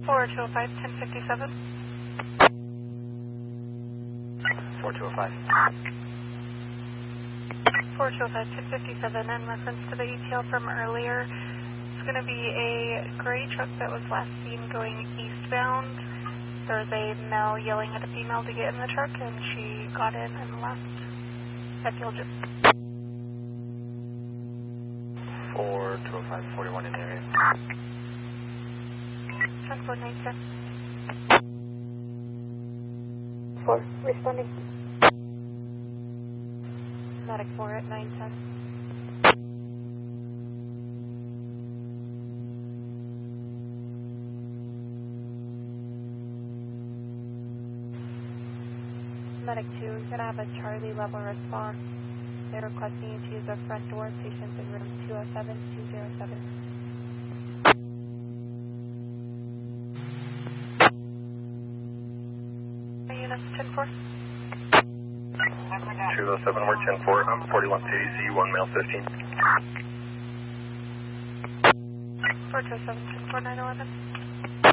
4205, 1057. 4205. 4205, 1057, in reference to the ETL from earlier. It's going to be a gray truck that was last seen going eastbound. There was a male yelling at a female to get in the truck, and she got in and left. At Field Gym. 4205, 41 in the area. 104910. 4, responding. Medic 4 at 910. Medic 2 is going to have a Charlie level response. They're requesting you to use the front door, patients in room 207, 207. Units 10-4. 207, we're 10-4. I'm 41 PZ, 1 male 15. 4207, 10-4, 911.